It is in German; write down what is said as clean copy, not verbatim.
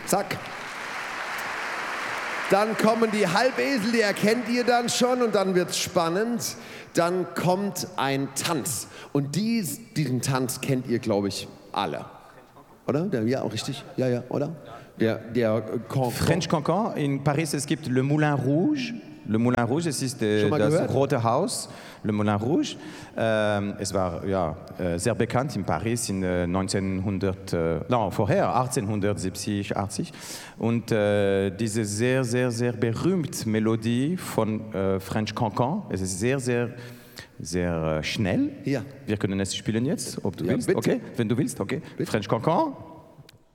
Zack. Dann kommen die Halbesel, die erkennt ihr dann schon und dann wird's spannend. Dann kommt ein Tanz und diesen Tanz kennt ihr, glaube ich, alle. Oder? Ja, auch richtig? Ja, oder? Der Cancan. French Cancan. In Paris, es gibt Le Moulin Rouge. Le Moulin Rouge, es ist das gehört? Rote Haus, Le Moulin Rouge. Es war sehr bekannt in Paris in 1870, 80. Und diese sehr, sehr, sehr berühmte Melodie von French Cancan, es ist sehr, sehr, sehr schnell. Ja. Wir können es spielen jetzt, ob du willst. Bitte. Okay, wenn du willst, okay. Bitte. French Cancan.